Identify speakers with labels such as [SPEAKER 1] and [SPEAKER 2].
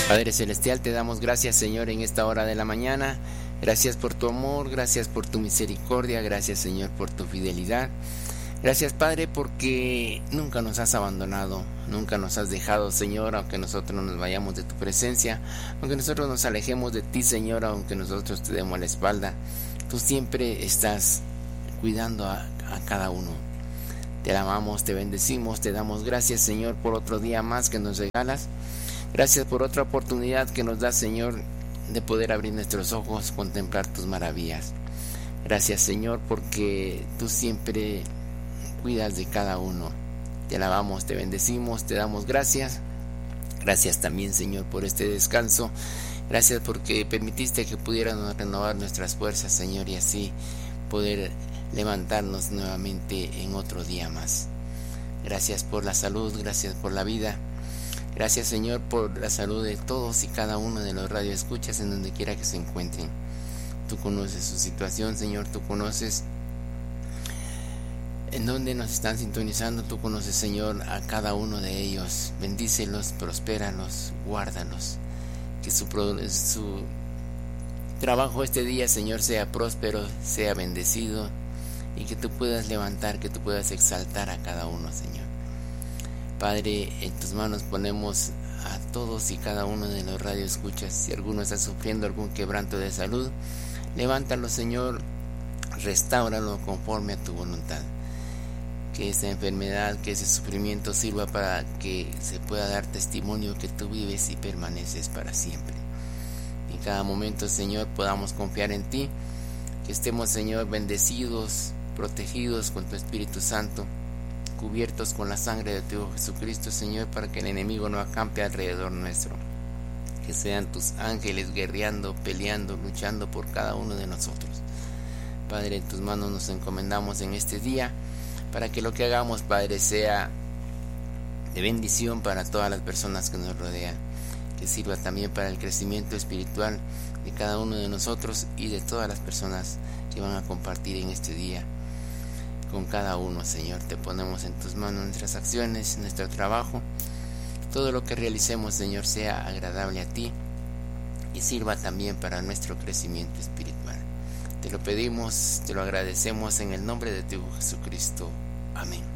[SPEAKER 1] Padre Celestial, te damos gracias, Señor, en esta hora de la mañana. Gracias por tu amor, gracias por tu misericordia, gracias, Señor, por tu fidelidad. Gracias, Padre, porque nunca nos has abandonado, nunca nos has dejado, Señor, aunque nosotros nos vayamos de tu presencia, aunque nosotros nos alejemos de ti, Señor, aunque nosotros te demos la espalda. Tú siempre estás cuidando a cada uno. Te amamos, te bendecimos, te damos gracias, Señor, por otro día más que nos regalas. Gracias por otra oportunidad que nos das, Señor, de poder abrir nuestros ojos, contemplar tus maravillas. Gracias, Señor, porque tú siempre cuidas de cada uno. Te alabamos, te bendecimos, te damos gracias. Gracias también, Señor, por este descanso. Gracias porque permitiste que pudiéramos renovar nuestras fuerzas, Señor, y así poder levantarnos nuevamente en otro día más. Gracias por la salud, gracias por la vida. Gracias, Señor, por la salud de todos y cada uno de los radioescuchas en donde quiera que se encuentren. Tú conoces su situación, Señor, tú conoces en dónde nos están sintonizando, tú conoces, Señor, a cada uno de ellos. Bendícelos, prospéralos, guárdalos. Que su trabajo este día, Señor, sea próspero, sea bendecido y que tú puedas levantar, que tú puedas exaltar a cada uno, Señor. Padre, en tus manos ponemos a todos y cada uno de los radioescuchas. Si alguno está sufriendo algún quebranto de salud, levántalo, Señor, restáuralo conforme a tu voluntad. Que esa enfermedad, que ese sufrimiento sirva para que se pueda dar testimonio que tú vives y permaneces para siempre. En cada momento, Señor, podamos confiar en ti, que estemos, Señor, bendecidos, protegidos con tu Espíritu Santo, cubiertos con la sangre de tu Hijo Jesucristo, Señor, para que el enemigo no acampe alrededor nuestro. Que sean tus ángeles guerreando, peleando, luchando por cada uno de nosotros. Padre, en tus manos nos encomendamos en este día, para que lo que hagamos, Padre, sea de bendición para todas las personas que nos rodean, que sirva también para el crecimiento espiritual de cada uno de nosotros y de todas las personas que van a compartir en este día con cada uno, Señor. Te ponemos en tus manos nuestras acciones, nuestro trabajo, todo lo que realicemos, Señor, sea agradable a ti y sirva también para nuestro crecimiento espiritual. Te lo pedimos, te lo agradecemos en el nombre de tu Hijo Jesucristo. Amén.